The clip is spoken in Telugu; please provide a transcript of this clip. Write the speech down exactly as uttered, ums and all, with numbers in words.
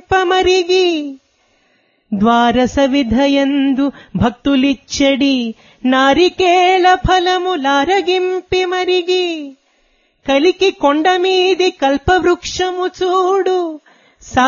చెప్పమరిగి ద్వారస విధయందు భక్తులిచ్చడి నారికేళ ఫలములారగింపి మరిగి కలికి కొండమీది కల్పవృక్షము చూడు